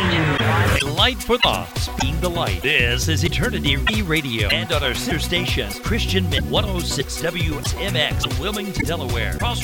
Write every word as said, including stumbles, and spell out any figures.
Light for thoughts, being the light. This is Eternity Radio and on our sister station, Christian one oh six W M X, Wilmington, Delaware. Cross